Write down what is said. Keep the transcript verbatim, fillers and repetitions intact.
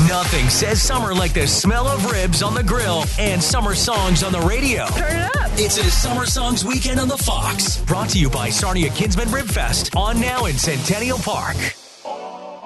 Nothing says summer like the smell of ribs on the grill and summer songs on the radio. Turn it up. It's a Summer Songs Weekend on the Fox. Brought to you by Sarnia Kinsman Rib Fest. On now in Centennial Park.